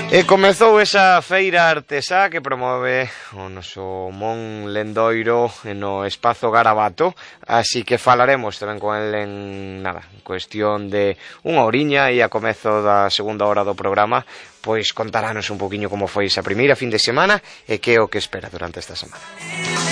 E comezou esa feira artesá que promove o noso Mon Lendoiro no espazo Garabato, así que falaremos tamén con el en cuestión de unha horiña e a comezo da segunda hora do programa, pois contarános un poquinho como foi esa primeira fin de semana e que é o que espera durante esta semana.